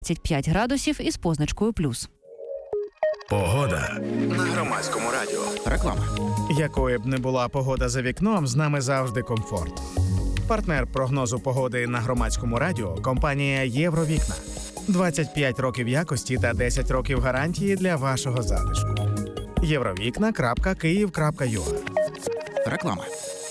25 градусів із позначкою плюс. Погода на Громадському радіо. Реклама. Якою б не була погода за вікном, з нами завжди комфорт. Партнер прогнозу погоди на Громадському радіо – компанія «Євровікна». 25 років якості та 10 років гарантії для вашого затишку. Євровікна.Київ.ua. Реклама.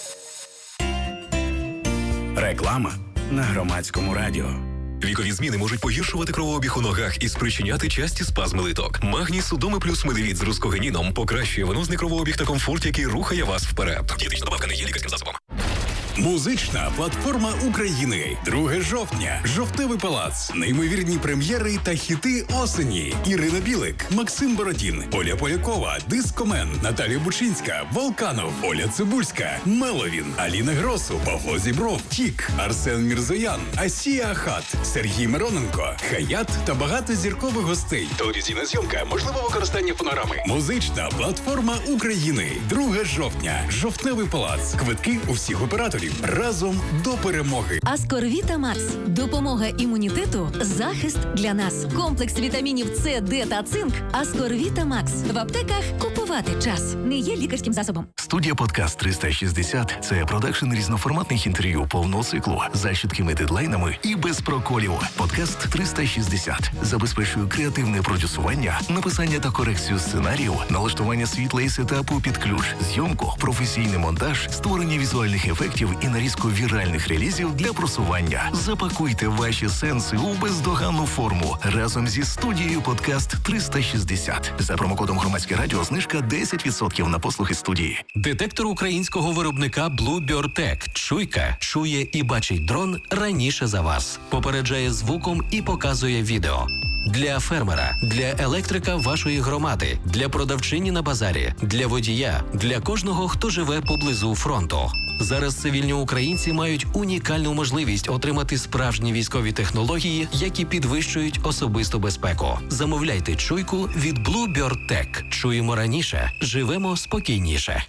Реклама на Громадському радіо. Вікові зміни можуть погіршувати кровообіг у ногах і спричиняти часті спазми литок. Магній Судоми плюс Медевіт з рускогенідом покращує венозний кровообіг та комфорт, який рухає вас вперед. Дієтична добавка не є лікарським засобом. Музична платформа України. 2 жовтня. Жовтневий палац. Неймовірні прем'єри та хіти осені. Ірина Білик, Максим Бородін, Оля Полякова, Дискомен, Наталія Бучинська, Волканов, Оля Цибульська, Меловін, Аліна Гросу, Павло Зібров, Тік, Арсен Мірзоян, Асія Ахат, Сергій Мироненко, Хаят та багато зіркових гостей. Телевізійна зйомка, можливе використання фонограми. Музична платформа України. 2 жовтня. Жовтневий палац. Квитки у всіх операторів. Разом до перемоги. Аскорвіта Макс. Допомога імунітету. Захист для нас. Комплекс вітамінів С, Д та цинк. Аскорвіта Макс. В аптеках купувати час. Не є лікарським засобом. Студія «Подкаст 360» – це продакшн різноформатних інтерв'ю повного циклу за чіткими дедлайнами і без проколів. «Подкаст 360» забезпечує креативне продюсування, написання та корекцію сценаріїв, налаштування світла і сетапу під ключ, зйомку, професійний монтаж, створення візуальних ефектів і нарізку віральних релізів для просування. Запакуйте ваші сенси у бездоганну форму разом зі студією «Подкаст 360». За промокодом «Громадське радіо» знижка 10% на послуги студії. Детектор українського виробника Bluebird Tech. Чуйка чує і бачить дрон раніше за вас. Попереджає звуком і показує відео. Для фермера, для електрика вашої громади, для продавчині на базарі, для водія, для кожного, хто живе поблизу фронту. Зараз цивільні українці мають унікальну можливість отримати справжні військові технології, які підвищують особисту безпеку. Замовляйте чуйку від Bluebird Tech. Чуємо раніше, живемо спокійніше.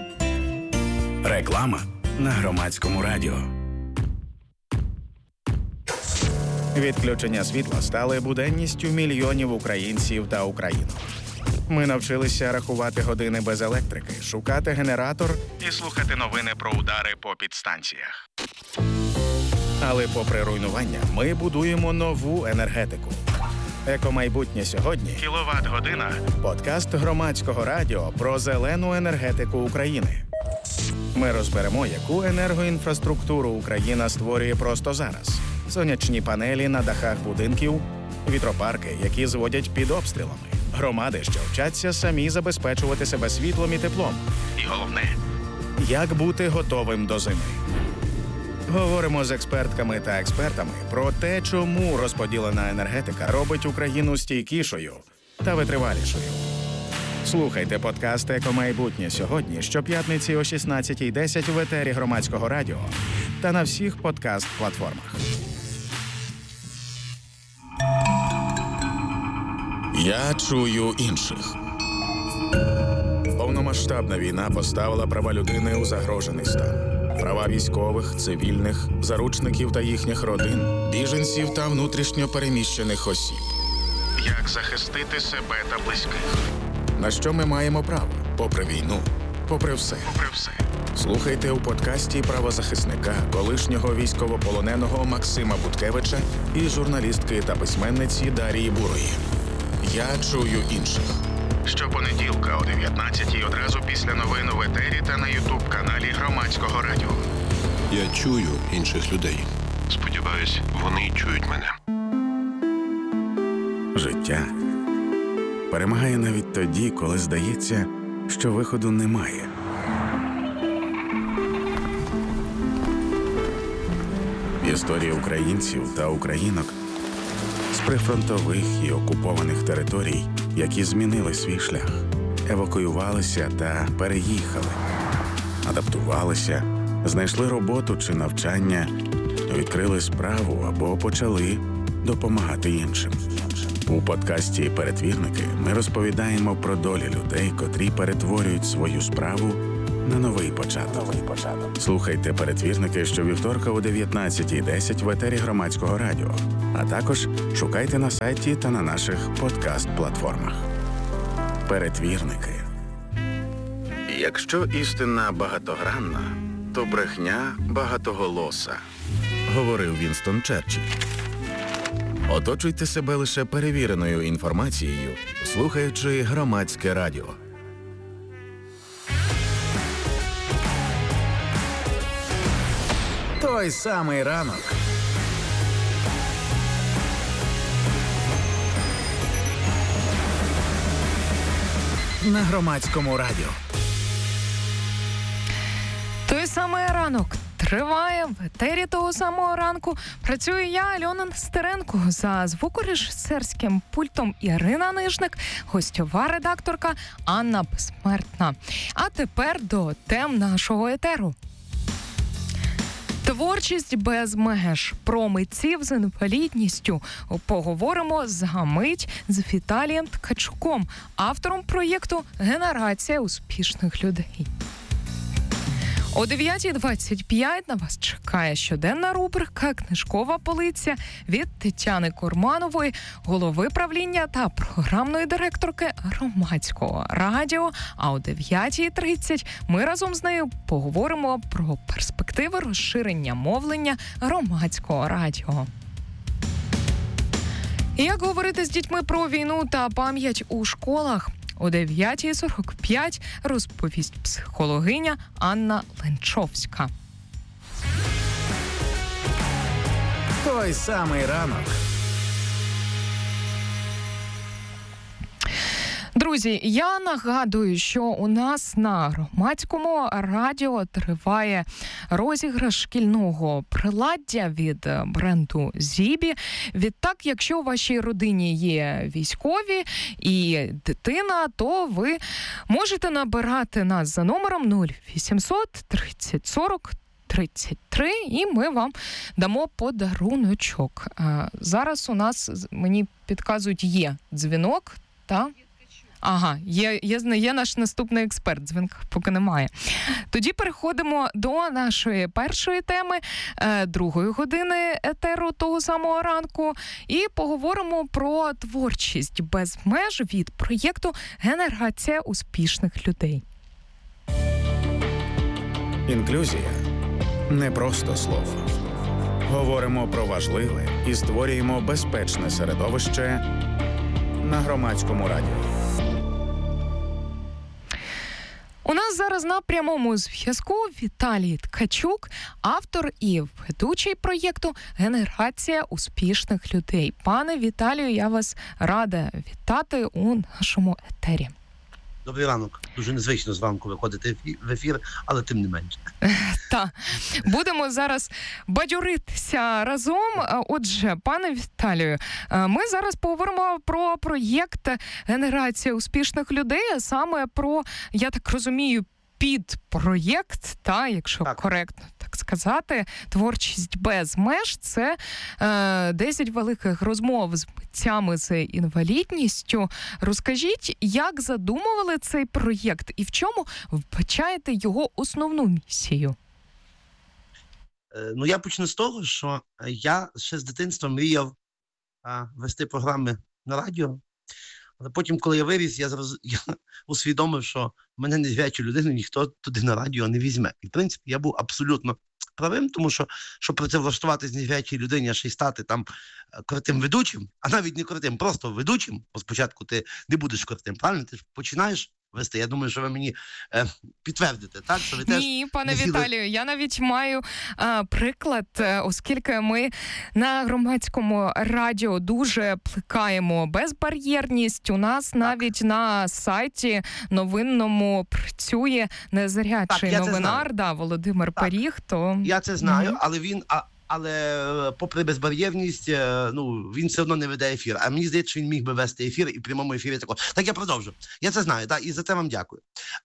Реклама на Громадському радіо. Відключення світла стали буденністю мільйонів українців та українок. Ми навчилися рахувати години без електрики, шукати генератор і слухати новини про удари по підстанціях. Але попри руйнування, ми будуємо нову енергетику. Екомайбутнє сьогодні. Кіловат-година. Подкаст Громадського радіо про зелену енергетику України. Ми розберемо, яку енергоінфраструктуру Україна створює просто зараз. Сонячні панелі на дахах будинків, вітропарки, які зводять під обстрілами, громади, що вчаться самі забезпечувати себе світлом і теплом. І головне, як бути готовим до зими. Говоримо з експертками та експертами про те, чому розподілена енергетика робить Україну стійкішою та витривалішою. Слухайте подкаст «Екомайбутнє сьогодні» щоп'ятниці о 16:10 в етері Громадського радіо та на всіх подкаст-платформах. Я чую інших. Повномасштабна війна поставила права людини у загрожений стан. Права військових, цивільних, заручників та їхніх родин, Біженців та внутрішньо переміщених осіб. як захистити себе та близьких. На що ми маємо право? Попри війну, попри все. Слухайте у подкасті правозахисника, колишнього військовополоненого Максима Буткевича і журналістки та письменниці Дарії Бурої. Я чую інших. Щопонеділка о 19:00 одразу після новин в етері та на ютуб-каналі Громадського радіо. Я чую інших людей. Сподіваюсь, вони чують мене. Життя перемагає навіть тоді, коли здається, що виходу немає. Історії українців та українок з прифронтових і окупованих територій, які змінили свій шлях, евакуювалися та переїхали, адаптувалися, знайшли роботу чи навчання, відкрили справу або почали допомагати іншим. У подкасті «Перетвірники» ми розповідаємо про долі людей, котрі перетворюють свою справу на новий початок. Слухайте «Перетвірники» щовівторка о 19:10 в етері Громадського радіо. А також шукайте на сайті та на наших подкаст-платформах. «Перетвірники». Якщо істина багатогранна, то брехня багатоголоса, говорив Вінстон Черчилль. Оточуйте себе лише перевіреною інформацією, слухаючи Громадське радіо. Той самий ранок. На Громадському радіо. Той самий ранок триває в етері того самого ранку. Працюю я, Альона Нестеренко, за звукорежисерським пультом Ірина Нижник, гостьова редакторка Анна Безсмертна. А тепер до тем нашого етеру. Творчість без меж. Про митців з інвалідністю поговоримо за мить з Віталієм Ткачуком, автором проєкту «Генерація успішних людей». О 9:25 на вас чекає щоденна рубрика «Книжкова полиця» від Тетяни Курманової, голови правління та програмної директорки Громадського радіо. А о 9:30 ми разом з нею поговоримо про перспективи розширення мовлення Громадського радіо. Як говорити з дітьми про війну та пам'ять у школах? О 9:45 розповість психологиня Анна Ленчовська. Той самий ранок. Друзі, я нагадую, що у нас на Громадському радіо триває розіграш шкільного приладдя від бренду Зібі. Відтак, якщо у вашій родині є військові і дитина, то ви можете набирати нас за номером 0800 30 40 33, і ми вам дамо подаруночок. Зараз у нас, мені підказують, є дзвінок, так? Ага, є наш наступний експерт, дзвінка поки немає. Тоді переходимо до нашої першої теми, другої години етеру того самого ранку, і поговоримо про творчість без меж від проєкту «Генерація успішних людей». Інклюзія – не просто слово. Говоримо про важливе і створюємо безпечне середовище на Громадському радіо. У нас зараз на прямому зв'язку Віталій Ткачук, автор і ведучий проєкту «Генерація успішних людей». Пане Віталію, я вас рада вітати у нашому етері. Добрий ранок. Дуже незвично зранку виходити в ефір, але тим не менше. Так. Будемо зараз бадьоритися разом. Отже, пане Віталію, ми зараз поговоримо про проєкт «Генерація успішних людей», а саме про, я так розумію, підпроєкт, якщо коректно так сказати, «Творчість без меж». Це 10 великих розмов з митцями з інвалідністю. Розкажіть, як задумували цей проєкт і в чому вбачаєте його основну місію? Я почну з того, що я ще з дитинства мріяв вести програми на радіо. Але потім, коли я виріс, я усвідомив, що мене незрячу людину ніхто туди на радіо не візьме. І, в принципі, я був абсолютно правим, тому що, щоб працевлаштуватись незрячій людині, а ще й стати там крутим ведучим, а навіть не крутим, просто ведучим, бо спочатку ти не будеш крутим, правильно? Ти ж починаєш вести. Я думаю, що ви мені підтвердите, так? Що ви Ні, пане Віталію, я навіть маю приклад, оскільки ми на Громадському радіо дуже плекаємо безбар'єрність. У нас навіть на сайті новинному працює незрячий новинар, Володимир Періг. Я це знаю, але попри безбар'єрність, він все одно не веде ефір. А мені здається, що він міг би вести ефір і в прямому ефірі також. Так я продовжу. Я це знаю, і за це вам дякую.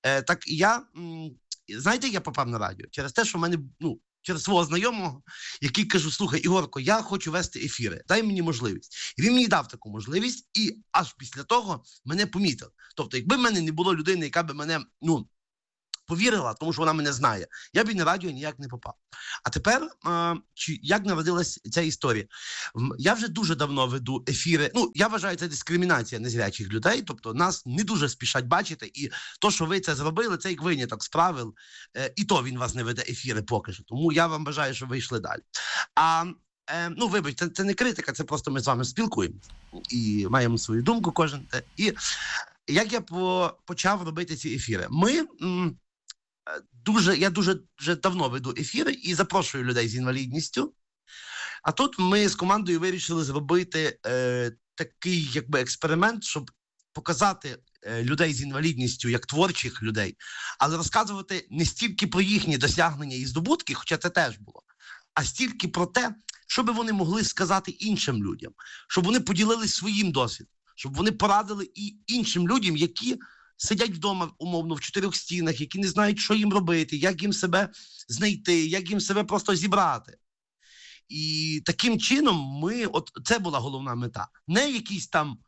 Знаєте, я попав на радіо? Через те, що в мене, через свого знайомого, який кажу: слухай, Ігорко, я хочу вести ефіри, дай мені можливість. І він мені дав таку можливість, і аж після того мене помітив. Тобто, якби в мене не було людини, яка би мене, повірила, тому що вона мене знає. Я б і на радіо ніяк не попав. А тепер, як народилась ця історія? Я вже дуже давно веду ефіри. Ну, я вважаю, це дискримінація незрячих людей, тобто нас не дуже спішать бачити, і то, що ви це зробили, це як виняток з правил, і то він вас не веде ефіри поки що. Тому я вам бажаю, щоб ви йшли далі. Ну, вибачте, це не критика, це просто ми з вами спілкуємося і маємо свою думку кожен. І як я почав робити ці ефіри? Я дуже вже давно веду ефіри і запрошую людей з інвалідністю. А тут ми з командою вирішили зробити такий якби експеримент, щоб показати людей з інвалідністю як творчих людей, але розказувати не стільки про їхні досягнення і здобутки, хоча це теж було, а стільки про те, що би вони могли сказати іншим людям, щоб вони поділились своїм досвідом, щоб вони порадили і іншим людям, які сидять вдома, умовно, в 4 стінах, які не знають, що їм робити, як їм себе знайти, як їм себе просто зібрати. І таким чином це була головна мета. Не якісь там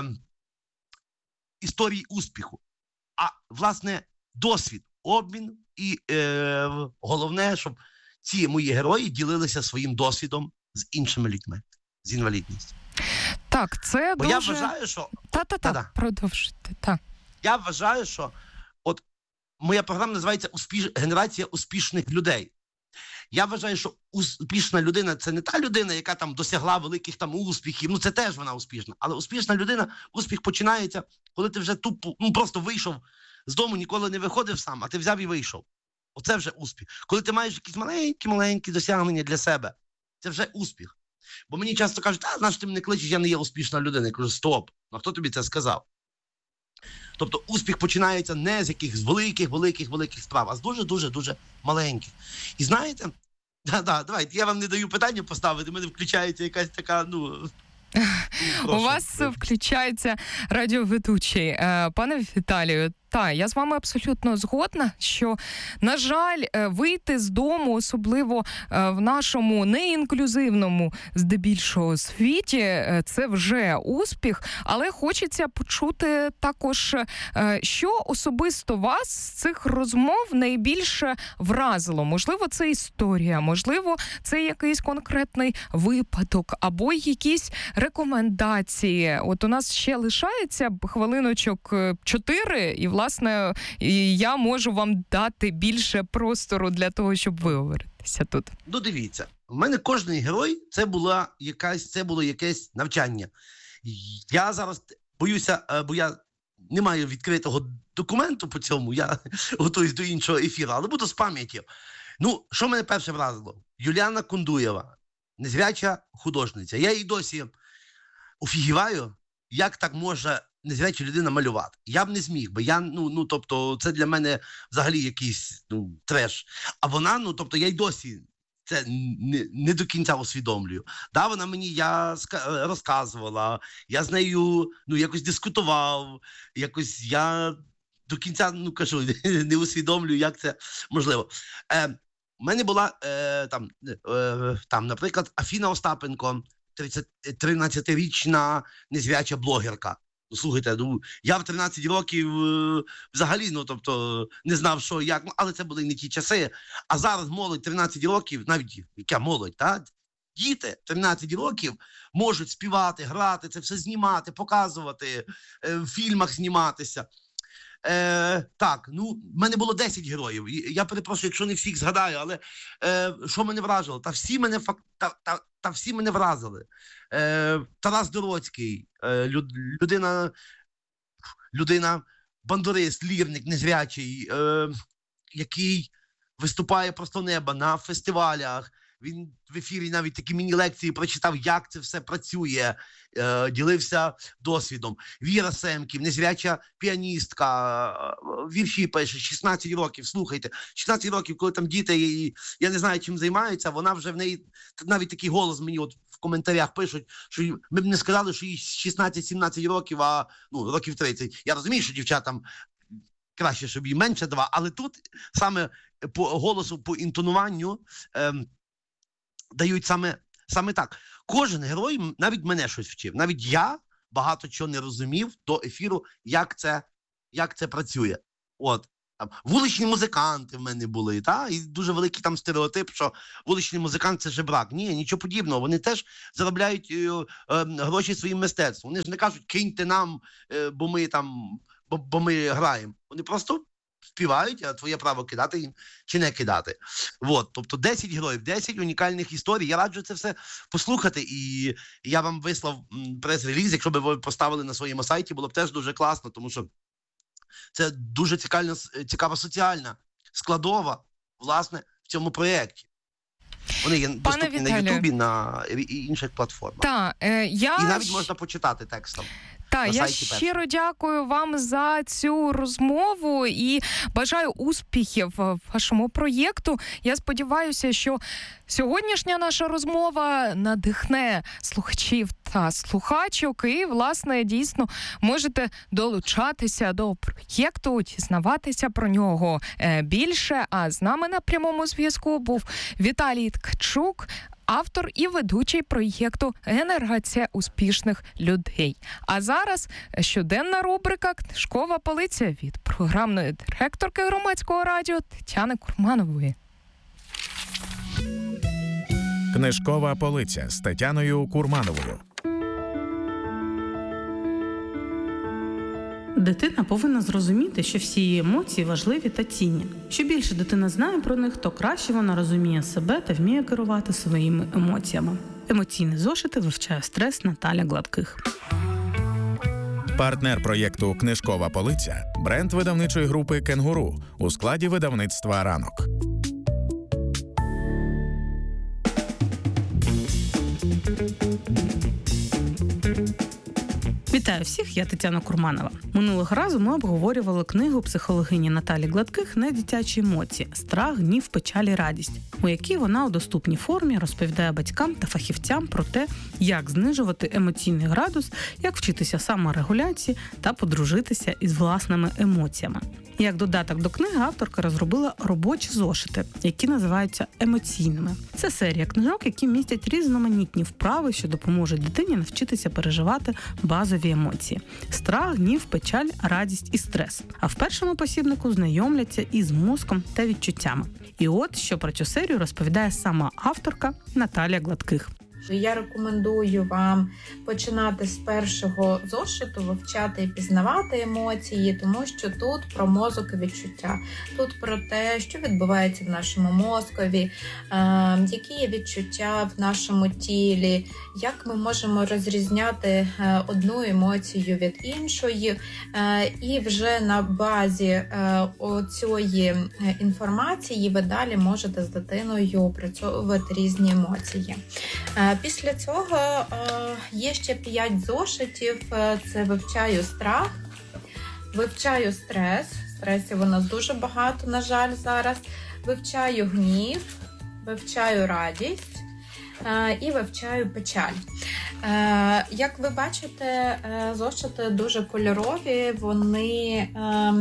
історії успіху, а, власне, досвід, обмін і головне, щоб ці мої герої ділилися своїм досвідом з іншими людьми, з інвалідністю. Так, це бо дуже... я вважаю, що... Продовжуйте, так. Я вважаю, що от моя програма називається «Генерація успішних людей». Я вважаю, що успішна людина – це не та людина, яка там досягла великих там успіхів, ну це теж вона успішна, але успішна людина, успіх починається, коли ти вже просто вийшов з дому, ніколи не виходив сам, а ти взяв і вийшов. Оце вже успіх. Коли ти маєш якісь маленькі досягнення для себе, це вже успіх. Бо мені часто кажуть, знаєш, ти мене кличеш, я не є успішна людина. Я кажу, стоп, а хто тобі це сказав? Тобто успіх починається не з якихось великих справ, а з дуже маленьких. І знаєте, давайте, я вам не даю питання поставити, в мене включається якась така, У вас включається радіоведучий. Пане Віталію, я з вами абсолютно згодна, що, на жаль, вийти з дому, особливо в нашому неінклюзивному, здебільшого, світі, це вже успіх, але хочеться почути також, що особисто вас з цих розмов найбільше вразило. Можливо, це історія, можливо, це якийсь конкретний випадок, або якісь рекомендації. От у нас ще лишається хвилиночок 4, і, власне, я можу вам дати більше простору для того, щоб виговоритися тут. Ну, дивіться, в мене кожний герой це було якесь навчання. Я зараз боюся, бо я не маю відкритого документу по цьому, я готуюсь до іншого ефіру, але буду з пам'яті. Що мене перше вразило? Юліана Кондуєва, незряча художниця. Я її досі офігіваю, як так може незряча людина малювати. Я б не зміг, бо я, тобто, це для мене взагалі якийсь, треш. А вона, я й досі це не до кінця усвідомлюю. Вона мені, я розказувала, я з нею, якось дискутував, якось я до кінця, кажу, не усвідомлюю, як це можливо. У мене була, наприклад, Афіна Остапенко, 13-річна незряча блогерка. Слухайте, я в 13 років взагалі, не знав, що, як, але це були не ті часи. А зараз молодь 13 років, навіть яка молодь, діти 13 років можуть співати, грати, це все знімати, показувати, в фільмах зніматися. В мене було 10 героїв. Я перепрошую, якщо не всіх згадаю, але що мене вражило? Та всі мене вразили. Тарас Дороцький, людина, бандурист, лірник, незрячий, який виступає просто неба на фестивалях. Він в ефірі навіть такі міні-лекції прочитав, як це все працює, ділився досвідом. Віра Семків, незряча піаністка, вірші пише, 16 років, слухайте. 16 років, коли там діти, я не знаю, чим займаються, вона вже в неї, навіть такий голос мені в коментарях пишуть, що ми б не сказали, що їй 16-17 років, а років 30. Я розумію, що дівчатам краще, щоб їй менше 2, але тут саме по голосу, по інтонуванню дають саме так. Кожен герой навіть мене щось вчив. Навіть я багато чого не розумів до ефіру, як це працює. Там, вуличні музиканти в мене були, та? І дуже великий там стереотип, що вуличний музикант – це жебрак. Ні, нічого подібного. Вони теж заробляють гроші своїм мистецтвом. Вони ж не кажуть, киньте нам, бо ми граємо. Вони просто співають, а твоє право кидати їм чи не кидати. От, тобто 10 героїв, 10 унікальних історій. Я раджу це все послухати, і я вам вислав прес-реліз, якщо б ви поставили на своєму сайті, було б теж дуже класно, тому що це дуже цікава соціальна складова, власне, в цьому проєкті. Вони є доступні на Ютубі, на інших платформах. І навіть можна почитати текстом. Так, я щиро дякую вам за цю розмову і бажаю успіхів вашому проєкту. Я сподіваюся, що сьогоднішня наша розмова надихне слухачів та слухачок і, власне, дійсно можете долучатися до проєкту, дізнаватися про нього більше. А з нами на прямому зв'язку був Віталій Ткачук, автор і ведучий проєкту «Генерація успішних людей». А зараз щоденна рубрика «Книжкова полиця» від програмної директорки Громадського радіо Тетяни Курманової. Книжкова полиця з Тетяною Курмановою. Дитина повинна зрозуміти, що всі її емоції важливі та цінні. Що більше дитина знає про них, то краще вона розуміє себе та вміє керувати своїми емоціями. Емоційні зошити вивчає стрес Наталя Гладких. Партнер проєкту «Книжкова полиця» – бренд видавничої групи «Кенгуру» у складі видавництва «Ранок». Вітаю всіх, я Тетяна Курманова. Минулого разу ми обговорювали книгу психологині Наталі Гладких «Недитячі емоції. Страх, гнів, печаль і радість», у якій вона у доступній формі розповідає батькам та фахівцям про те, як знижувати емоційний градус, як вчитися саморегуляції та подружитися із власними емоціями. Як додаток до книги авторка розробила робочі зошити, які називаються емоційними. Це серія книжок, які містять різноманітні вправи, що допоможуть дитині навчитися переживати базові емоції – страх, гнів, печаль, радість і стрес. А в першому посібнику знайомляться із мозком та відчуттями. І от, що про цю серію розповідає сама авторка Наталя Гладких. Я рекомендую вам починати з першого зошиту, вивчати і пізнавати емоції, тому що тут про мозок і відчуття. Тут про те, що відбувається в нашому мозкові, які є відчуття в нашому тілі, як ми можемо розрізняти одну емоцію від іншої. І вже на базі цієї інформації ви далі можете з дитиною опрацьовувати різні емоції. Після цього є ще 5 зошитів. Це вивчаю страх, вивчаю стрес. Стресів у нас дуже багато, на жаль, зараз. Вивчаю гнів, вивчаю радість і вивчаю печаль. Як ви бачите, зошити дуже кольорові, вони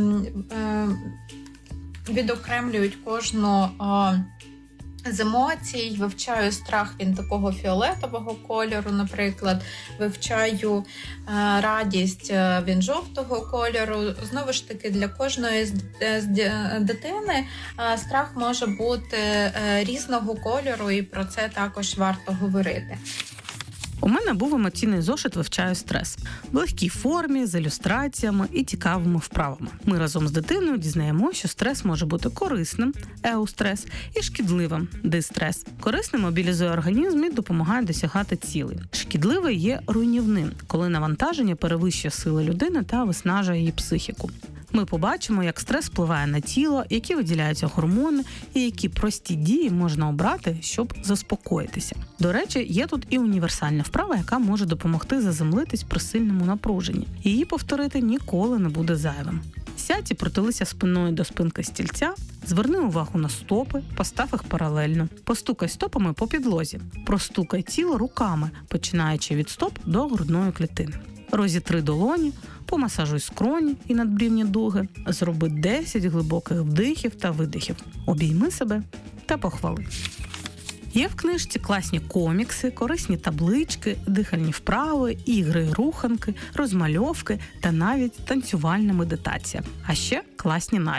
відокремлюють кожну з емоцій. Вивчаю страх, він такого фіолетового кольору, наприклад. Вивчаю радість, він жовтого кольору. Знову ж таки, для кожної з дитини страх може бути різного кольору, і про це також варто говорити. У мене був емоційний зошит «Вивчаю стрес» в легкій формі, з ілюстраціями і цікавими вправами. Ми разом з дитиною дізнаємо, що стрес може бути корисним – еустрес, і шкідливим – дистрес. Корисним мобілізує організм і допомагає досягати цілей. Шкідливий є руйнівним, коли навантаження перевищує сили людини та виснажує її психіку. Ми побачимо, як стрес впливає на тіло, які виділяються гормони і які прості дії можна обрати, щоб заспокоїтися. До речі, є тут і універсальна вправа, яка може допомогти заземлитись при сильному напруженні. Її повторити ніколи не буде зайвим. Сядь і притулися спиною до спинки стільця, зверни увагу на стопи, постав їх паралельно. Постукай стопами по підлозі. Простукай тіло руками, починаючи від стоп до грудної клітини. Розітри долоні, помасажуй скроні і надбрівні дуги, зроби 10 глибоких вдихів та видихів. Обійми себе та похвали. Є в книжці класні комікси, корисні таблички, дихальні вправи, ігри, руханки, розмальовки та навіть танцювальна медитація. А ще класні наліпки.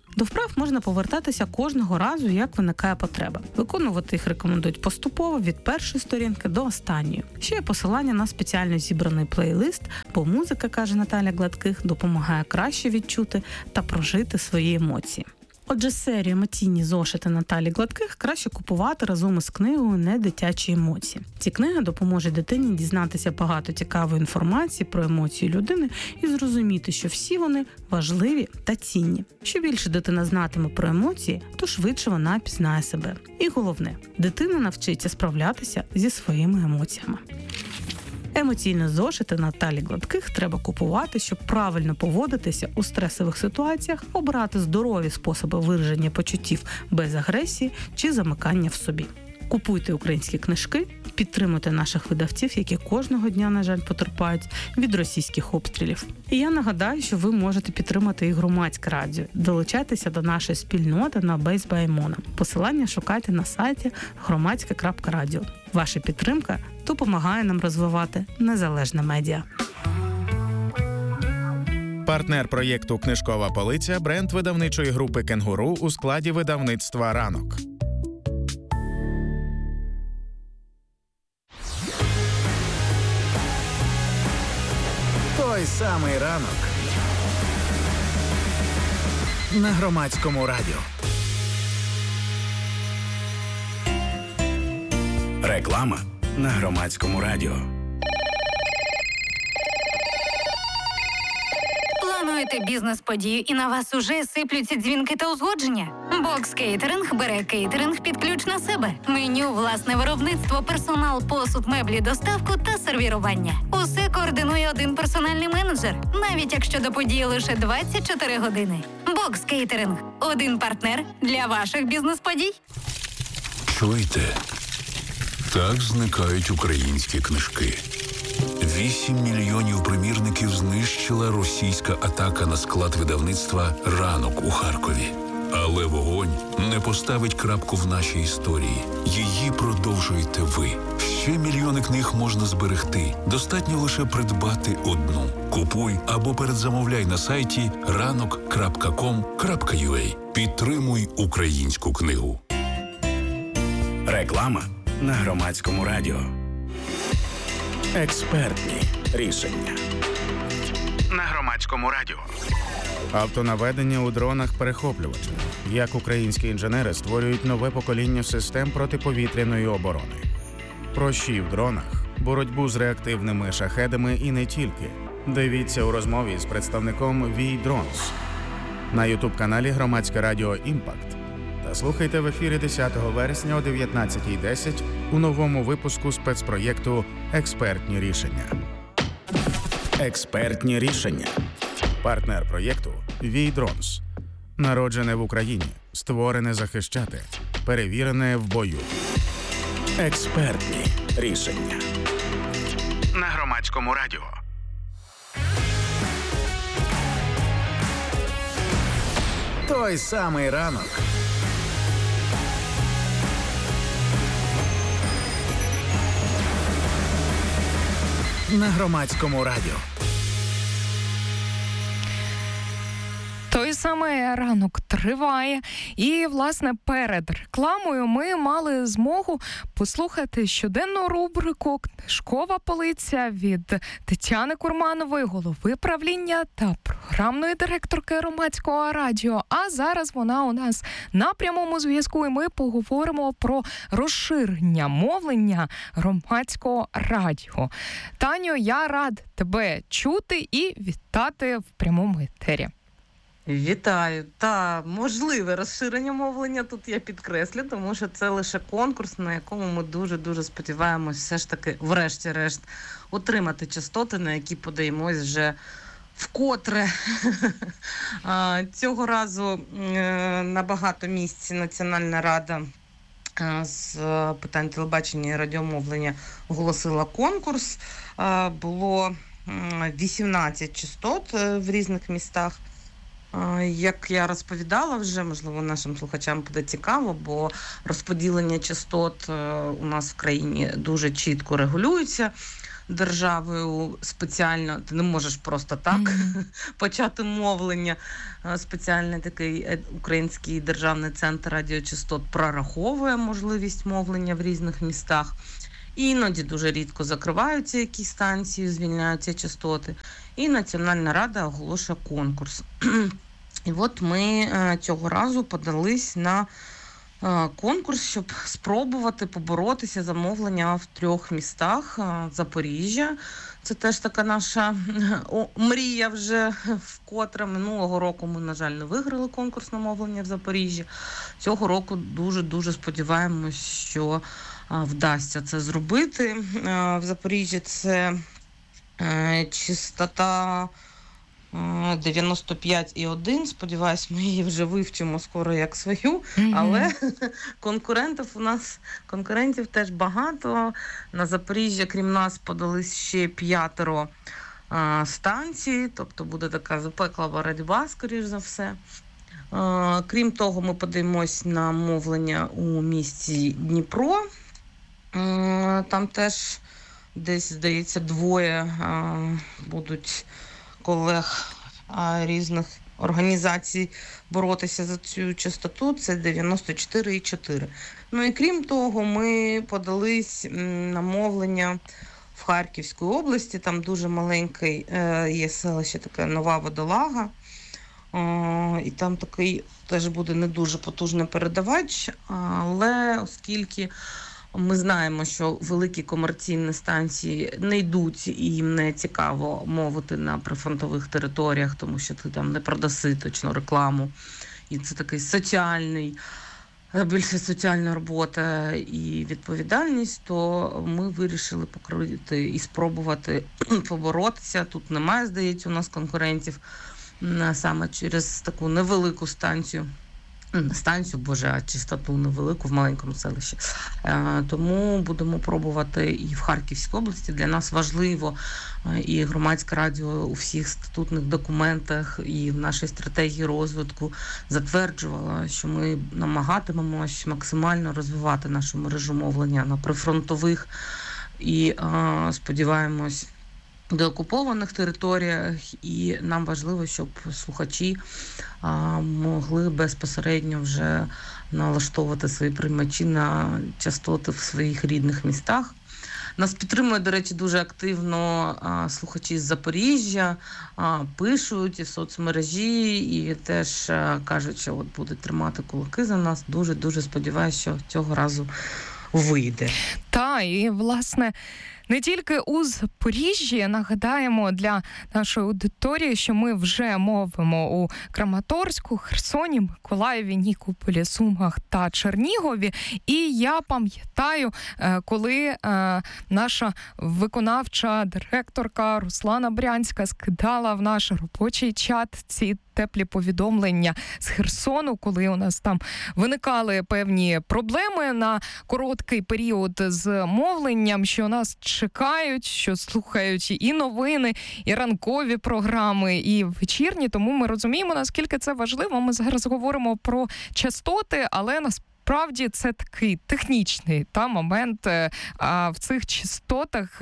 До вправ можна повертатися кожного разу, як виникає потреба. Виконувати їх рекомендують поступово від першої сторінки до останньої. Ще є посилання на спеціально зібраний плейлист, бо музика, каже Наталя Гладких, допомагає краще відчути та прожити свої емоції. Отже, серію «Емоційні зошити» Наталі Гладких краще купувати разом із книгою «Не дитячі емоції». Ці книги допоможуть дитині дізнатися багато цікавої інформації про емоції людини і зрозуміти, що всі вони важливі та цінні. Що більше дитина знатиме про емоції, то швидше вона пізнає себе. І головне, дитина навчиться справлятися зі своїми емоціями. Емоційні зошити Наталі Гладких треба купувати, щоб правильно поводитися у стресових ситуаціях, обирати здорові способи вираження почуттів без агресії чи замикання в собі. Купуйте українські книжки, підтримуйте наших видавців, які кожного дня, на жаль, потерпають від російських обстрілів. І я нагадаю, що ви можете підтримати і громадське радіо. Долучайтеся до нашої спільноти на Base by Mona. Посилання шукайте на сайті громадське.радіо. Ваша підтримка допомагає нам розвивати незалежне медіа. Партнер проєкту «Книжкова полиця» – бренд видавничої групи «Кенгуру» у складі видавництва «Ранок». Той самий ранок на Громадському радіо. Реклама на Громадському радіо. Плануєте бізнес-подію і на вас уже сиплються дзвінки та узгодження? Бокс Кейтеринг бере кейтеринг під ключ на себе. Меню, власне виробництво, персонал, посуд, меблі, доставку та сервірування. Усе координує один персональний менеджер, навіть якщо до події лише 24 години. Бокс Кейтеринг – один партнер для ваших бізнес-подій. Чуєте? Так зникають українські книжки. 8 мільйонів примірників знищила російська атака на склад видавництва «Ранок» у Харкові. Але вогонь не поставить крапку в нашій історії. Її продовжуєте ви. Ще мільйони книг можна зберегти. Достатньо лише придбати одну. Купуй або передзамовляй на сайті ranok.com.ua. Підтримуй українську книгу. Реклама на Громадському радіо. Експертні рішення на Громадському радіо. Автонаведення у дронах-перехоплювачах. Як українські інженери створюють нове покоління систем протиповітряної оборони. Прощі в дронах, боротьбу з реактивними шахедами і не тільки. Дивіться у розмові з представником V-Drones на ютуб-каналі Громадське радіо «Імпакт». Та слухайте в ефірі 10 вересня о 19:10 у новому випуску спецпроєкту «Експертні рішення». Експертні рішення. Партнер проєкту V-Drones. Народжене в Україні, створене захищати, перевірене в бою. Експертні рішення на Громадському радіо. Той самий ранок на Громадському радіо. Той самий ранок триває. І, власне, перед рекламою ми мали змогу послухати щоденну рубрику «Книжкова полиця» від Тетяни Курманової, голови правління та програмної директорки Громадського радіо. А зараз вона у нас на прямому зв'язку, і ми поговоримо про розширення мовлення Громадського радіо. Таню, я рад тебе чути і вітати в прямому етері. Вітаю. Та можливе розширення мовлення тут я підкреслю, тому що це лише конкурс, на якому ми дуже-дуже сподіваємось все ж таки, врешті-решт, отримати частоти, на які подаємось вже вкотре. Цього разу на багато місць Національна рада з питань телебачення і радіомовлення оголосила конкурс. Було 18 частот в різних містах. Як я розповідала вже, можливо, нашим слухачам буде цікаво, бо розподілення частот у нас в країні дуже чітко регулюється. державою спеціально. Ти не можеш просто так почати мовлення. Спеціальний такий Український державний центр радіочастот прораховує можливість мовлення в різних містах. Іноді дуже рідко закриваються якісь станції, звільняються частоти. І Національна рада оголошує конкурс. І от ми цього разу подались на конкурс, щоб спробувати поборотися за мовлення в 3 містах. Запоріжжя, це теж така наша мрія вже вкотре. Минулого року ми, на жаль, не виграли конкурс на мовлення в Запоріжжі. Цього року дуже-дуже сподіваємось, що вдасться це зробити. В Запоріжжі це частота 95,1. Сподіваюсь, ми її вже вивчимо скоро як свою, але конкурентів теж багато. На Запоріжжя, крім нас, подались ще 5 станцій, тобто буде така запекла боротьба, скоріш за все. Крім того, ми подаємось на мовлення у місті Дніпро. Там теж десь, здається, 2 будуть колег різних організацій боротися за цю частоту. Це 94,4. Ну і крім того, ми подались на мовлення в Харківській області. Там дуже маленький є селище, таке Нова Водолага. І там такий теж буде не дуже потужний передавач, але оскільки ми знаємо, що великі комерційні станції не йдуть і їм не цікаво мовити на прифронтових територіях, тому що ти там не продаси точно рекламу. І це такий більше соціальна робота і відповідальність, то ми вирішили покрити і спробувати поборотися. Тут немає, здається, у нас конкурентів саме через таку невелику частоту невелику в маленькому селищі. Тому будемо пробувати і в Харківській області. Для нас важливо, і громадське радіо у всіх статутних документах і в нашій стратегії розвитку затверджувало, що ми намагатимемось максимально розвивати нашу мережу мовлення на прифронтових і сподіваємось деокупованих територіях, і нам важливо, щоб слухачі могли безпосередньо вже налаштовувати свої приймачі на частоти в своїх рідних містах. Нас підтримують, до речі, дуже активно слухачі з Запоріжжя, пишуть і в соцмережі, і теж кажуть, що от будуть тримати кулаки за нас. Дуже-дуже сподіваюся, що цього разу вийде. Та, і, власне, не тільки у Запоріжжі, нагадаємо для нашої аудиторії, що ми вже мовимо у Краматорську, Херсоні, Миколаєві, Нікополі, Сумах та Чернігові. І я пам'ятаю, коли наша виконавча директорка Руслана Брянська скидала в наш робочий чат ці теплі повідомлення з Херсону, коли у нас там виникали певні проблеми на короткий період з мовленням, що нас чекають, що слухають і новини, і ранкові програми, і вечірні. Тому ми розуміємо, наскільки це важливо. Ми зараз говоримо про частоти, але насправді це такий технічний момент. А в цих частотах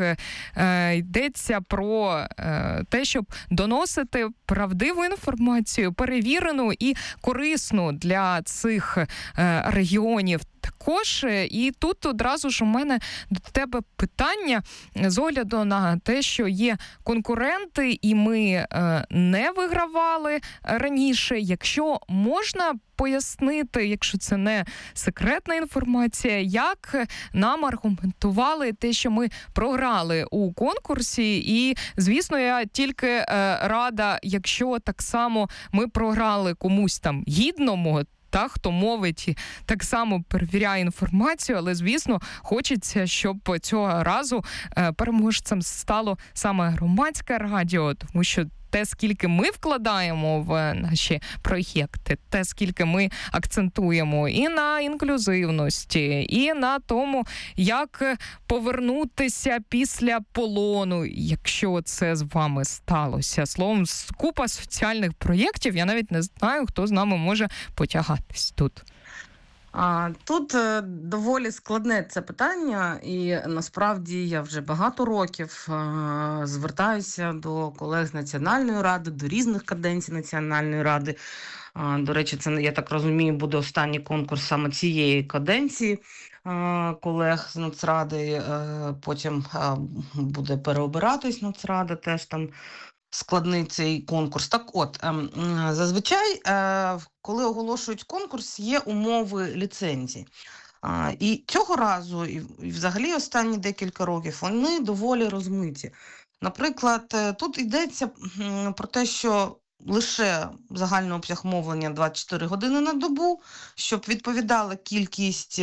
йдеться про те, щоб доносити правдиву інформацію, перевірену і корисну для цих регіонів. Також, і тут одразу ж у мене до тебе питання з огляду на те, що є конкуренти, і ми не вигравали раніше. Якщо можна пояснити, якщо це не секретна інформація, як нам аргументували те, що ми програли у конкурсі, і, звісно, я тільки рада, якщо так само ми програли комусь там гідному, хто мовить і так само перевіряє інформацію, але, звісно, хочеться, щоб цього разу переможцем стало саме громадське радіо, тому що те, скільки ми вкладаємо в наші проєкти, те, скільки ми акцентуємо і на інклюзивності, і на тому, як повернутися після полону, якщо це з вами сталося. Словом, купа соціальних проєктів, я навіть не знаю, хто з нами може потягатись тут. Тут доволі складне це питання, і насправді я вже багато років звертаюся до колег з Національної ради, до різних каденцій Національної ради. До речі, це, я так розумію, буде останній конкурс саме цієї каденції колег з Нацради, потім буде переобиратись Нацрада, теж там складний цей конкурс. Так от, зазвичай, коли оголошують конкурс, є умови ліцензії. І цього разу, і взагалі останні декілька років, вони доволі розмиті. Наприклад, тут йдеться про те, що лише загальний обсяг мовлення 24 години на добу, щоб відповідала кількість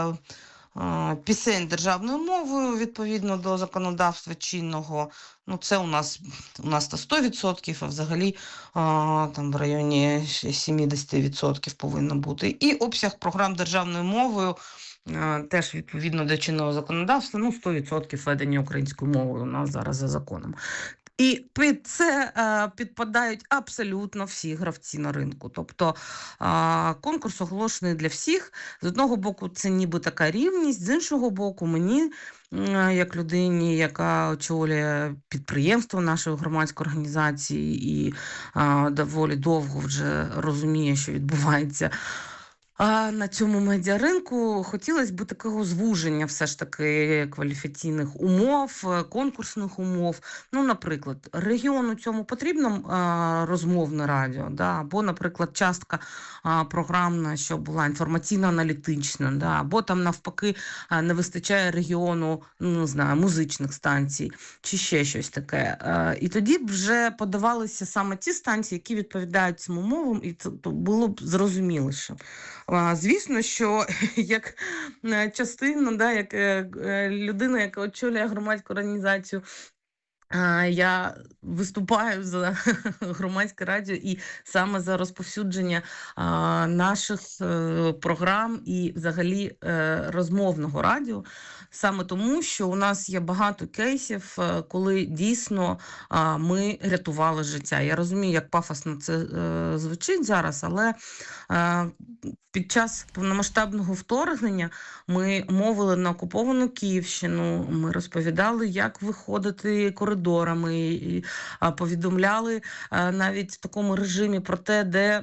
пісень державною мовою відповідно до законодавства чинного. Ну, це у нас то 100%, а взагалі там в районі 70% повинно бути. І обсяг програм державною мовою теж відповідно до чинного законодавства, 100% ведення українською мовою у нас зараз за законом. І під це підпадають абсолютно всі гравці на ринку. Тобто конкурс оголошений для всіх. З одного боку, це ніби така рівність, з іншого боку, мені, як людині, яка очолює підприємство нашої громадської організації і доволі довго вже розуміє, що відбувається на цьому медіаринку, хотілося б такого звуження все ж таки кваліфікаційних умов, конкурсних умов. Наприклад, регіону цьому потрібно розмовне радіо, або, наприклад, частка програмна, що була інформаційно-аналітична, або там навпаки не вистачає регіону, музичних станцій, чи ще щось таке. І тоді б вже подавалися саме ті станції, які відповідають цим умовам, і це було б зрозуміліше. Звісно, що як частина, як людина, яка очолює громадську організацію, я виступаю за громадське радіо і саме за розповсюдження наших програм і взагалі розмовного радіо. Саме тому, що у нас є багато кейсів, коли дійсно ми рятували життя. Я розумію, як пафосно це звучить зараз, але під час повномасштабного вторгнення ми мовили на окуповану Київщину, ми розповідали, як виходити коридорами, і повідомляли навіть в такому режимі про те, де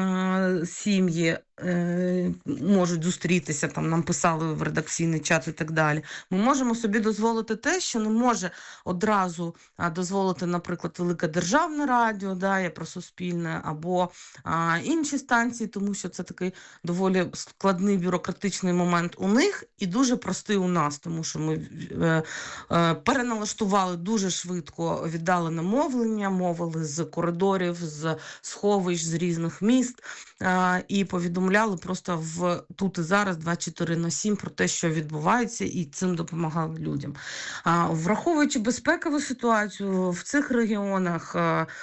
сім'ї можуть зустрітися, там нам писали в редакційний чат і так далі. Ми можемо собі дозволити те, що не може одразу дозволити, наприклад, Велике Державне радіо, я про Суспільне, або інші станції, тому що це такий доволі складний бюрократичний момент у них і дуже простий у нас, тому що ми переналаштували дуже швидко віддалене мовлення, мовили з коридорів, з сховищ, з різних міст і повідомляли просто тут і зараз 24/7 про те, що відбувається, і цим допомагали людям. Враховуючи безпекову ситуацію в цих регіонах,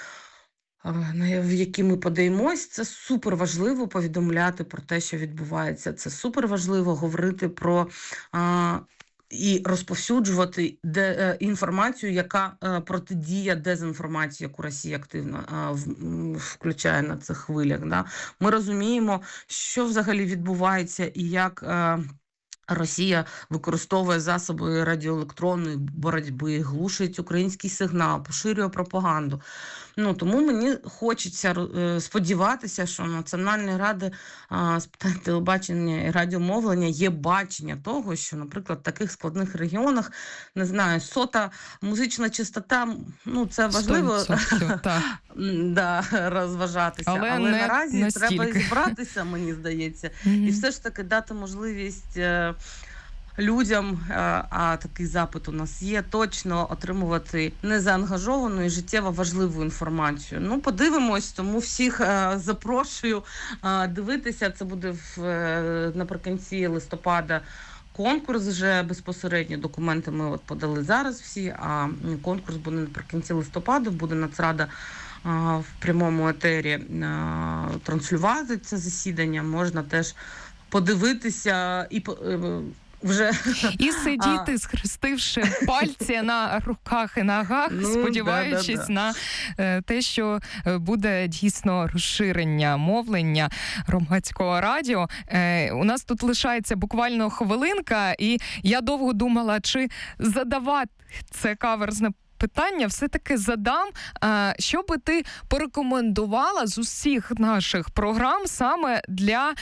в які ми подаємось, це супер важливо повідомляти про те, що відбувається. Це супер важливо говорити про і розповсюджувати інформацію, яка протидіє дезінформації, яку Росія активно включає на цих хвилях. Ми розуміємо, що взагалі відбувається і як Росія використовує засоби радіоелектронної боротьби, глушить український сигнал, поширює пропаганду. Тому мені хочеться сподіватися, що Національної ради з питань телебачення і радіомовлення є бачення того, що, наприклад, в таких складних регіонах, не знаю, 100-та музична чистота, це важливо розважатися, але наразі настільки. Треба зібратися, мені здається, і все ж таки дати можливість людям, а такий запит у нас є, точно отримувати незаангажовану і життєво важливу інформацію. Подивимось, тому всіх запрошую дивитися. Це буде наприкінці листопада конкурс вже безпосередньо. Документи ми подали зараз всі, а конкурс буде наприкінці листопада, буде Нацрада в прямому етері транслювати це засідання. Можна теж подивитися і вже... І сидіти, схрестивши пальці на руках і ногах, сподіваючись на те, що буде дійсно розширення мовлення громадського радіо. У нас тут лишається буквально хвилинка, і я довго думала, чи задавати це каверзне питання, все-таки задам. Що би ти порекомендувала з усіх наших програм саме для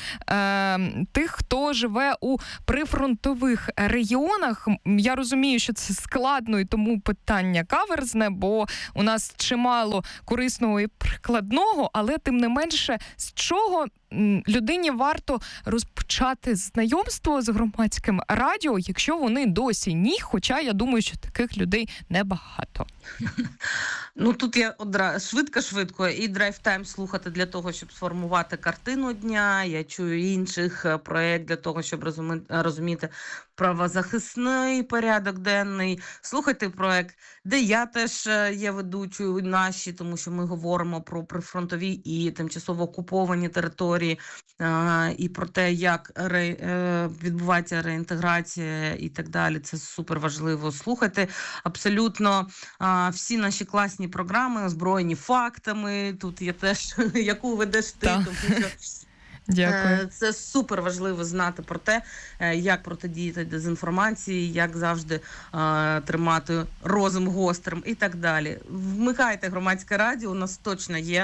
тих, хто живе у прифронтових регіонах? Я розумію, що це складно, і тому питання каверзне, бо у нас чимало корисного і прикладного, але тим не менше, з чого людині варто розпочати знайомство з громадським радіо, якщо вони досі ні, хоча я думаю, що таких людей небагато. Ну, тут я швидко і драйв-тайм слухати для того, щоб сформувати картину дня. Я чую інших проєкт для того, щоб розуміти правозахисний порядок денний. Слухайте проєкт, де я теж є ведучою наші, тому що ми говоримо про прифронтові і тимчасово окуповані території, і про те, як відбувається реінтеграція і так далі. Це супер важливо. Слухайте абсолютно всі наші класні програми, озброєні фактами. Тут є теж, яку ведеш ти, тому що дякую. Це супер важливо знати про те, як протидіяти дезінформації, як завжди тримати розум гострим і так далі. Вмикайте громадське радіо, у нас точно є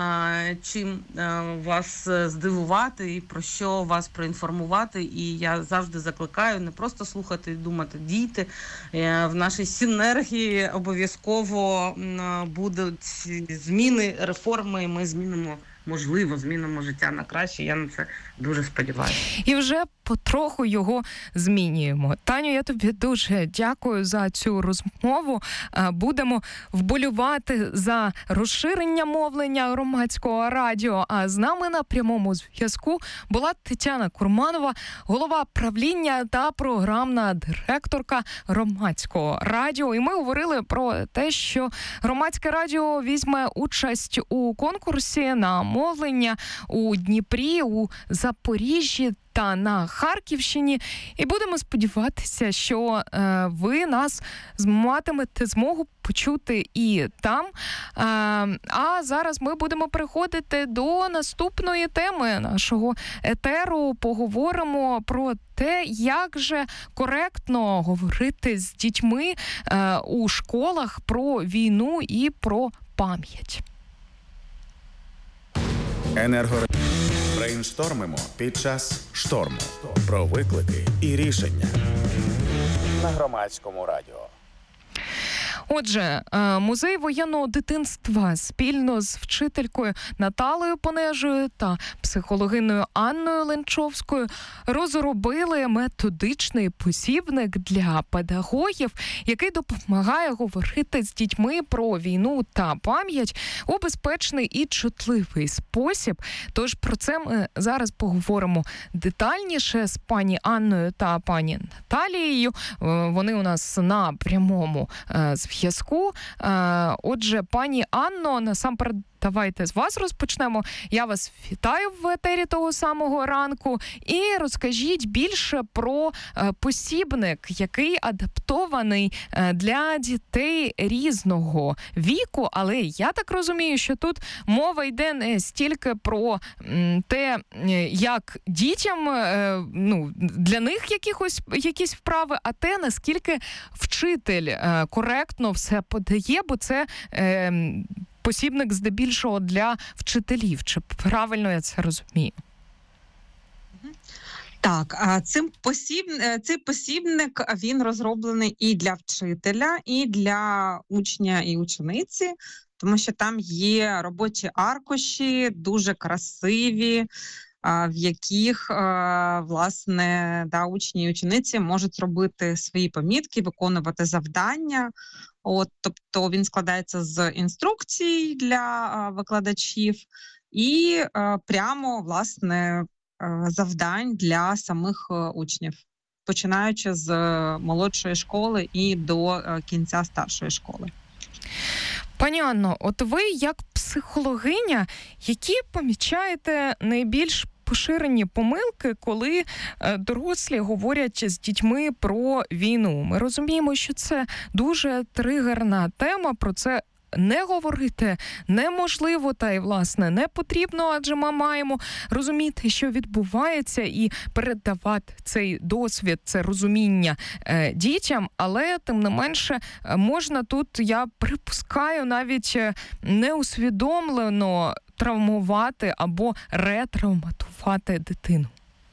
чим вас здивувати і про що вас проінформувати. І я завжди закликаю не просто слухати і думати, дійте. В нашій синергії обов'язково будуть зміни, реформи, і ми змінимо життя на краще. Я на це дуже сподіваюся. І вже потроху його змінюємо. Таню, я тобі дуже дякую за цю розмову. Будемо вболювати за розширення мовлення громадського радіо. А з нами на прямому зв'язку була Тетяна Курманова, голова правління та програмна директорка громадського радіо. І ми говорили про те, що громадське радіо візьме участь у конкурсі на мовлення у Дніпрі, у Запоріжжі та на Харківщині. І будемо сподіватися, що ви нас матимете змогу почути і там. А зараз ми будемо переходити до наступної теми нашого етеру. Поговоримо про те, як же коректно говорити з дітьми у школах про війну і про пам'ять. Брейнштормимо під час шторму. Про виклики і рішення. На громадському радіо. Отже, музей воєнного дитинства спільно з вчителькою Наталею Понежою та психологиною Анною Ленчовською розробили методичний посібник для педагогів, який допомагає говорити з дітьми про війну та пам'ять у безпечний і чутливий спосіб. Тож про це ми зараз поговоримо детальніше з пані Анною та пані Наталією. Вони у нас на прямому зв'язку. Отже, пані Анно, насамперед, давайте з вас розпочнемо. Я вас вітаю в етері того самого ранку. І розкажіть більше про посібник, який адаптований для дітей різного віку. Але я так розумію, що тут мова йде не стільки про те, як дітям, для них якісь вправи, а те, наскільки вчитель коректно все подає, бо це посібник здебільшого для вчителів. Чи правильно я це розумію? Так, цей посібник, він розроблений і для вчителя, і для учня і учениці, тому що там є робочі аркуші, дуже красиві, в яких, власне, учні і учениці можуть робити свої помітки, виконувати завдання. Тобто він складається з інструкцій для викладачів і прямо, власне, завдань для самих учнів, починаючи з молодшої школи і до кінця старшої школи. Пані Анно, от ви як психологиня, які помічаєте найбільш поширені помилки, коли дорослі говорять з дітьми про війну. Ми розуміємо, що це дуже тригерна тема, про це не говорити неможливо, та й, власне, не потрібно, адже ми маємо розуміти, що відбувається, і передавати цей досвід, це розуміння дітям, але, тим не менше, можна тут, я припускаю, навіть неусвідомлено травмувати або ретравматувати дитину.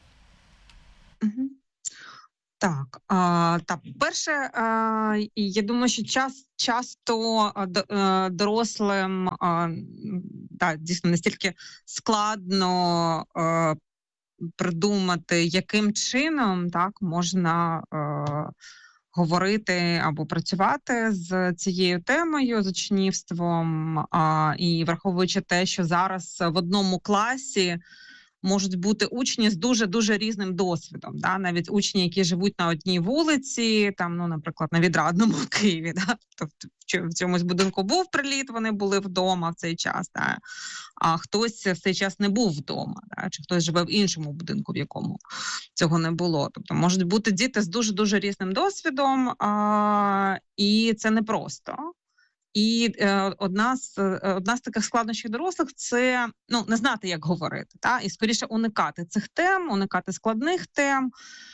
Так, перше, я думаю, що часто дорослим дійсно настільки складно придумати, яким чином можна говорити або працювати з цією темою, з учнівством, і враховуючи те, що зараз в одному класі можуть бути учні з дуже-дуже різним досвідом. Да? Навіть учні, які живуть на одній вулиці, там, наприклад, на Відрадному в Києві, да? Тобто в цьомусь будинку був приліт, вони були вдома в цей час, да? А хтось в цей час не був вдома, да? Чи хтось живе в іншому будинку, в якому цього не було. Тобто можуть бути діти з дуже-дуже різним досвідом, і це непросто. І одна з таких складнощів дорослих – це не знати, як говорити, і скоріше уникати цих тем, уникати складних тем,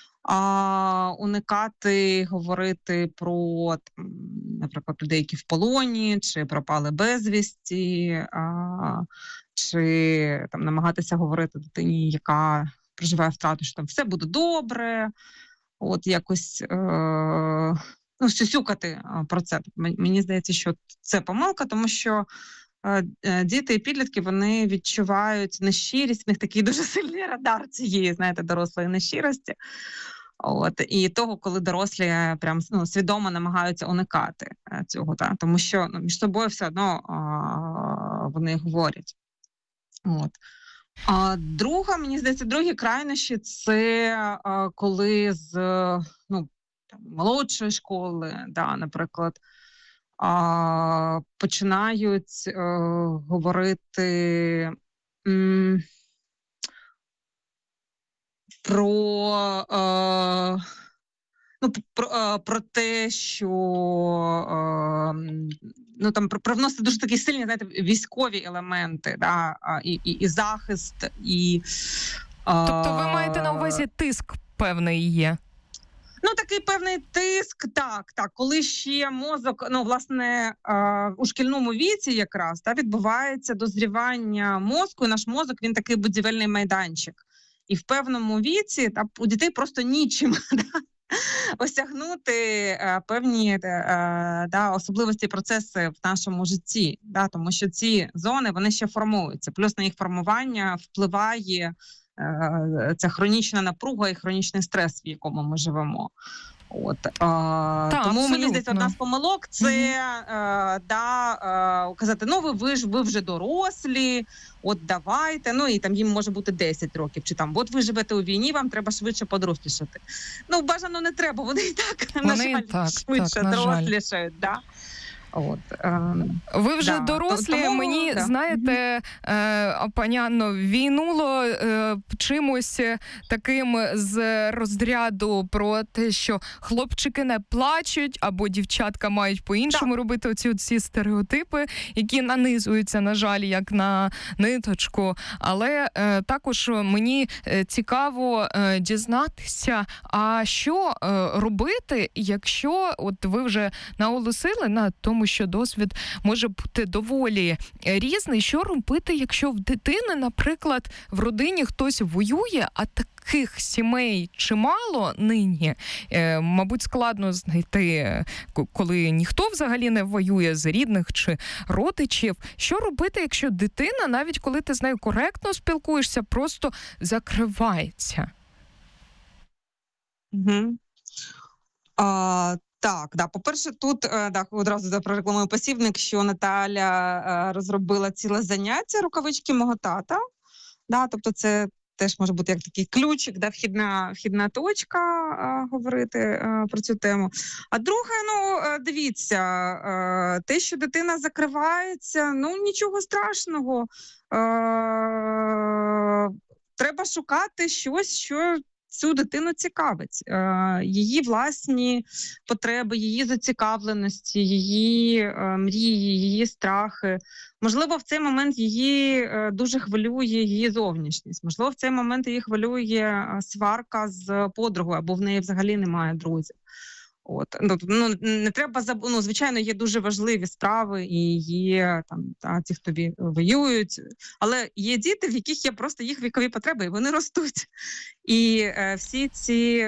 уникати говорити про, наприклад, людей, які в полоні, чи пропали безвісті, чи намагатися говорити дитині, яка проживає втрату, що там все буде добре, от якось сюсюкати про це. Мені здається, що це помилка, тому що діти і підлітки, вони відчувають нещирість, в них такий дуже сильний радар цієї, дорослої нещирості. І того, коли дорослі прям свідомо намагаються уникати цього, тому що між собою все одно вони говорять. А мені здається, другі крайнощі – це коли з молодшої школи, наприклад, починають говорити про те, що привносити дуже такі сильні, військові елементи, і захист, і... Тобто ви маєте на увазі тиск певний є? Такий певний тиск, так, коли ще мозок, власне, у шкільному віці якраз відбувається дозрівання мозку, і наш мозок, він такий будівельний майданчик. І в певному віці у дітей просто нічим осягнути певні особливості, процеси в нашому житті, тому що ці зони, вони ще формуються. Плюс на їх формування впливає ця хронічна напруга і хронічний стрес, в якому ми живемо. Тому, мені здається, одна з помилок – це казати, ви вже дорослі, давайте, і там їм може бути 10 років, чи ви живете у війні, вам треба швидше подорослішати. Бажано не треба, вони і так, на жаль, швидше дорослішають. Ви вже дорослі, мені, знаєте, пані Анно, війнуло чимось таким з розряду про те, що хлопчики не плачуть, або дівчатка мають по-іншому робити оці стереотипи, які нанизуються, на жаль, як на ниточку. Але також мені цікаво дізнатися, а що робити, якщо ви вже наголосили на тому, що досвід може бути доволі різний. Що робити, якщо в дитини, наприклад, в родині хтось воює, а таких сімей чимало нині? Мабуть, складно знайти, коли ніхто взагалі не воює з рідних чи родичів. Що робити, якщо дитина, навіть коли ти з нею коректно спілкуєшся, просто закривається? По-перше, тут одразу прорекламую посібник, що Наталя розробила ціле заняття «Рукавички мого тата». Тобто це теж може бути як такий ключик, вхідна точка говорити про цю тему. А друге, дивіться, те, що дитина закривається, нічого страшного. треба шукати щось, що цю дитину цікавить. Її власні потреби, її зацікавленості, її мрії, її страхи. Можливо, в цей момент її дуже хвилює її зовнішність. Можливо, в цей момент її хвилює сварка з подругою, або в неї взагалі немає друзів. От, не треба звичайно, є дуже важливі справи, і є там ті, хто воюють, але є діти, в яких є просто їх вікові потреби, і вони ростуть. І всі ці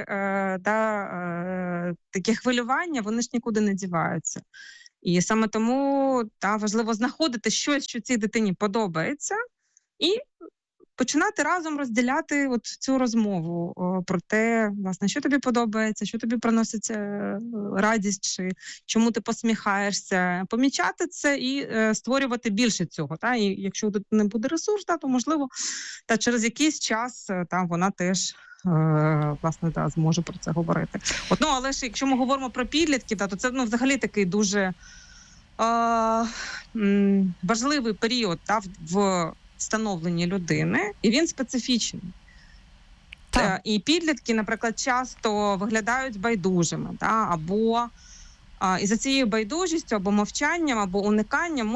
такі хвилювання, вони ж нікуди не діваються. І саме тому важливо знаходити щось, що цій дитині подобається, і починати разом розділяти от цю розмову про те, власне, що тобі подобається, що тобі приносить радість, чи чому ти посміхаєшся. Помічати це і створювати більше цього. І якщо тут не буде ресурс, то, можливо, через якийсь час вона теж власне, зможе про це говорити. Але ж якщо ми говоримо про підлітків, то це взагалі такий дуже важливий період в становленні людини, і він специфічний. І підлітки, наприклад, часто виглядають байдужими, або із-за цією байдужістю, або мовчанням, або униканням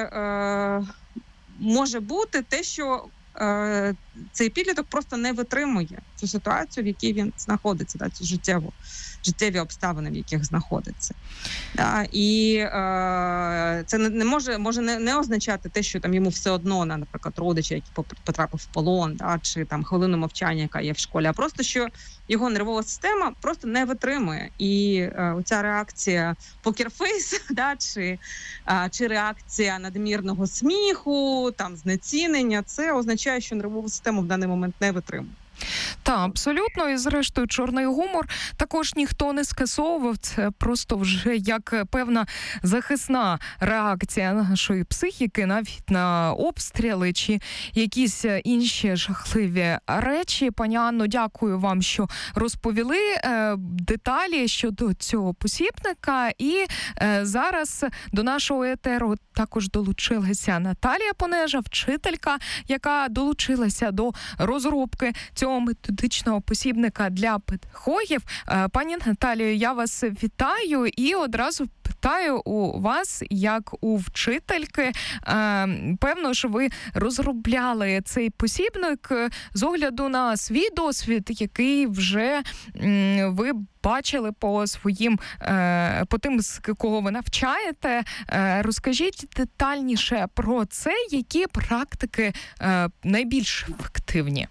може бути те, що цей підліток просто не витримує цю ситуацію, в якій він знаходиться, цю життєві обставини, в яких знаходиться. І це не може не означати те, що йому все одно, наприклад, родичі, який потрапив в полон, чи хвилину мовчання, яка є в школі, а просто, що його нервова система просто не витримує. І оця реакція покерфейс, чи реакція надмірного сміху, знецінення, це означає, що нервова система в даний момент не витримує. Абсолютно. І зрештою, чорний гумор також ніхто не скасовував. Це просто вже як певна захисна реакція нашої психіки, навіть на обстріли чи якісь інші жахливі речі. Пані Анно, дякую вам, що розповіли деталі щодо цього посібника. І зараз до нашого етеру також долучилася Наталія Понежа, вчителька, яка долучилася до розробки цього методичного посібника для педагогів. Пані Наталію, я вас вітаю і одразу питаю у вас, як у вчительки. Певно, що ви розробляли цей посібник з огляду на свій досвід, який вже ви бачили по тим, з кого ви навчаєте. Розкажіть детальніше про це, які практики найбільш ефективні.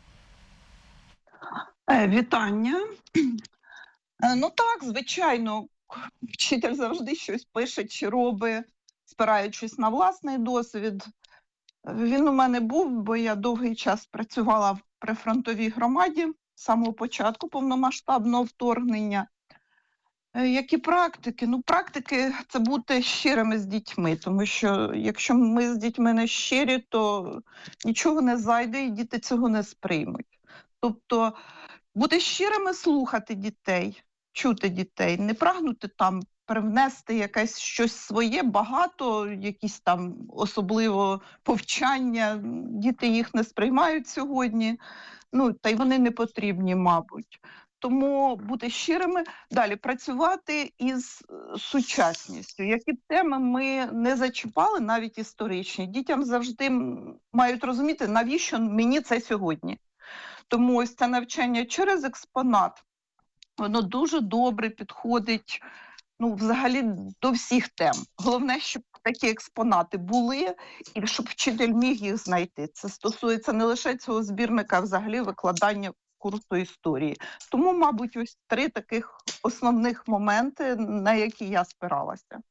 Вітання. Так, звичайно, вчитель завжди щось пише чи робить, спираючись на власний досвід. Він у мене був, бо я довгий час працювала в прифронтовій громаді з самого початку повномасштабного вторгнення. Які практики? Практики – це бути щирими з дітьми, тому що якщо ми з дітьми не щирі, то нічого не зайде і діти цього не сприймуть. Тобто бути щирими, слухати дітей, чути дітей, не прагнути привнести якесь щось своє, багато, якісь особливо повчання, діти їх не сприймають сьогодні, та й вони не потрібні, мабуть. Тому бути щирими, далі працювати із сучасністю. Які б теми ми не зачіпали, навіть історичні, дітям завжди мають розуміти, навіщо мені це сьогодні. Тому ось це навчання через експонат, воно дуже добре підходить, взагалі до всіх тем. Головне, щоб такі експонати були і щоб вчитель міг їх знайти. Це стосується не лише цього збірника, а взагалі викладання курсу історії. Тому, мабуть, ось 3 таких основних моменти, на які я спиралася.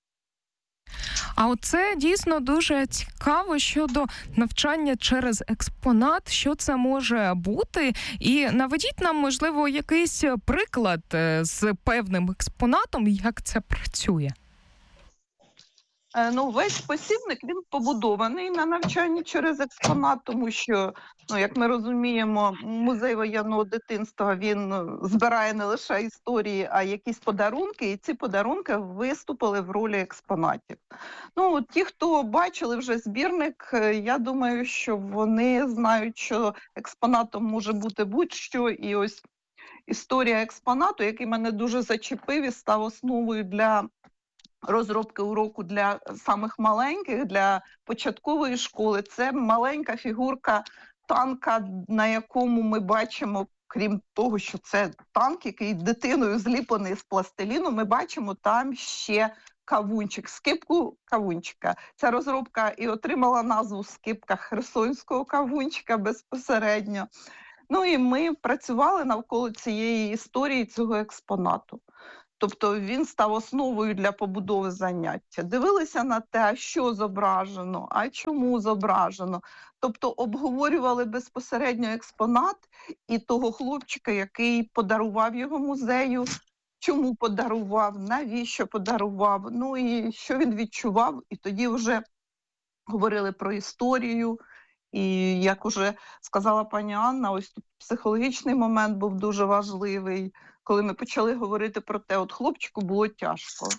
А оце дійсно дуже цікаво щодо навчання через експонат, що це може бути. І наведіть нам, можливо, якийсь приклад з певним експонатом, як це працює. Весь посібник, він побудований на навчанні через експонат, тому що, як ми розуміємо, музей воєнного дитинства, він збирає не лише історії, а якісь подарунки, і ці подарунки виступили в ролі експонатів. Ті, хто бачили вже збірник, я думаю, що вони знають, що експонатом може бути будь-що, і ось історія експонату, який мене дуже зачепив і став основою для розробки уроку для самих маленьких, для початкової школи. Це маленька фігурка танка, на якому ми бачимо, крім того, що це танк, який дитиною зліплений з пластиліну, ми бачимо там ще кавунчик, скипку кавунчика. Ця розробка і отримала назву скипка херсонського кавунчика безпосередньо. І ми працювали навколо цієї історії, цього експонату. Тобто він став основою для побудови заняття. Дивилися на те, що зображено, а чому зображено. Тобто обговорювали безпосередньо експонат і того хлопчика, який подарував його музею, чому подарував, навіщо подарував, і що він відчував. І тоді вже говорили про історію. І, як уже сказала пані Анна, ось тут психологічний момент був дуже важливий, коли ми почали говорити про те, от хлопчику було тяжко.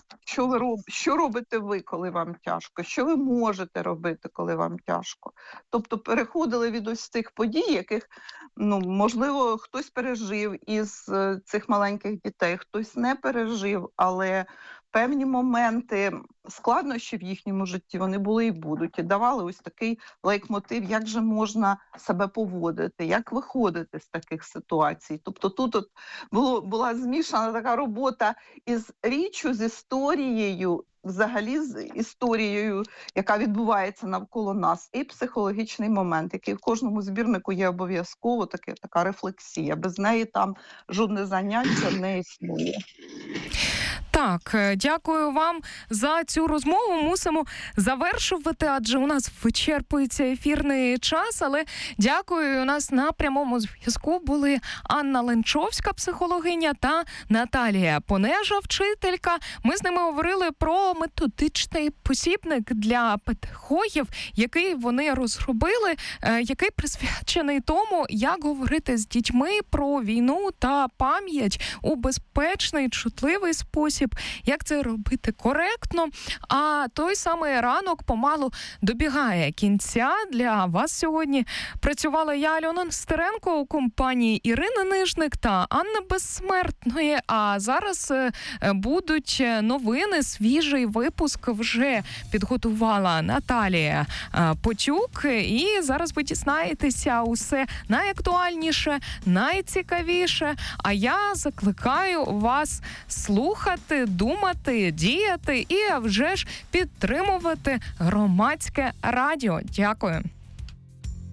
Що робите ви, коли вам тяжко? Що ви можете робити, коли вам тяжко? Тобто переходили від ось цих подій, яких, можливо, хтось пережив із цих маленьких дітей, хтось не пережив, але певні моменти складнощі в їхньому житті, вони були і будуть. І давали ось такий лейтмотив, як же можна себе поводити, як виходити з таких ситуацій. Тобто тут була змішана така робота із річчю, з історією, взагалі з історією, яка відбувається навколо нас, і психологічний момент, який в кожному збірнику є обов'язково, така рефлексія. Без неї там жодне заняття не існує. Так, дякую вам за цю розмову. Мусимо завершувати, адже у нас вичерпується ефірний час, але дякую. У нас на прямому зв'язку були Анна Ленчовська, психологиня, та Наталія Понежа, вчителька. Ми з ними говорили про методичний посібник для педагогів, який вони розробили, який присвячений тому, як говорити з дітьми про війну та пам'ять у безпечний, чутливий спосіб, як це робити коректно. А той самий ранок помалу добігає кінця. Для вас сьогодні працювала я, Альона Нестеренко, у компанії Ірини Нижник та Анни Безсмертної. А зараз будуть новини, свіжий випуск вже підготувала Наталія Потюк. І зараз ви дізнаєтеся усе найактуальніше, найцікавіше. А я закликаю вас слухати, думати, діяти і вже ж підтримувати громадське радіо. Дякую.